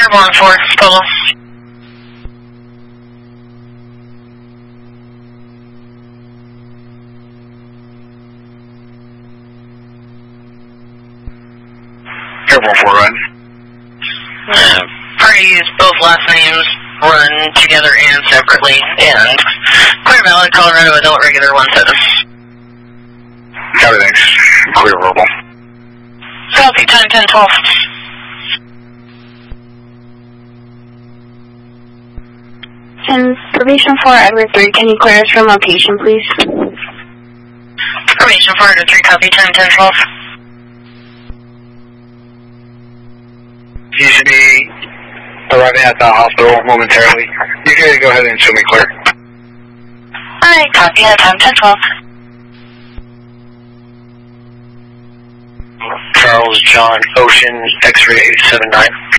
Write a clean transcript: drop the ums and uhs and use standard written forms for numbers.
Airborne 4, Polo. Airborne 4, run. Parties, both last names run together and separately, and clear valid, Colorado Adult Regular 17. Copy, thanks. Clear verbal. Copy, time 10-12. Information for Edward 3, can you clear us from location, please? Information for Edward 3, copy, time 10-12. You should be arriving at the hospital momentarily. You can go ahead and show me clear. Alright, copy, time 10-12. Charles John Ocean, X-ray 879.